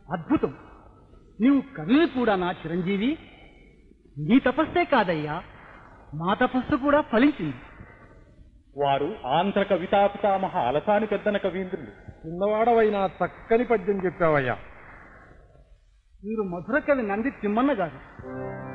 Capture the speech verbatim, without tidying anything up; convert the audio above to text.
అద్భుతం. నీవు కవిని కూడా నా చిరంజీవి. నీ తపస్సే కాదయ్యా, మా తపస్సు కూడా ఫలించింది. వారు ఆంధ్ర కవితా పితామహ అలసాని పెద్దన కవీంద్రులు. చిన్నవాడవైనా చక్కని పద్యం చెప్పావయ్యా. మీరు మధుర కవి నంది తిమ్మన్న గారు.